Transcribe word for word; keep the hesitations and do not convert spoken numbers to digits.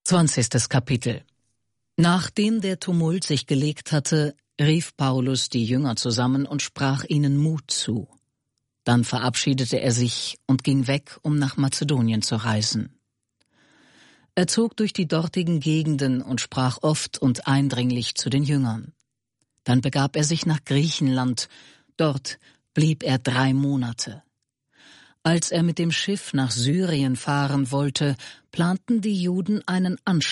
Zwanzigstes Kapitel. Nachdem der Tumult sich gelegt hatte, rief Paulus die Jünger zusammen und sprach ihnen Mut zu. Dann verabschiedete er sich und ging weg, um nach Mazedonien zu reisen. Er zog durch die dortigen Gegenden und sprach oft und eindringlich zu den Jüngern. Dann begab er sich nach Griechenland, dort blieb er drei Monate. Als er mit dem Schiff nach Syrien fahren wollte, planten die Juden einen Anschlag